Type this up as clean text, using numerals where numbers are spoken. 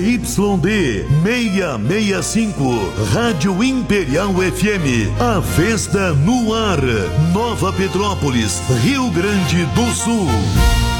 YD 665, Rádio Imperial FM, a festa no ar, Nova Petrópolis, Rio Grande do Sul.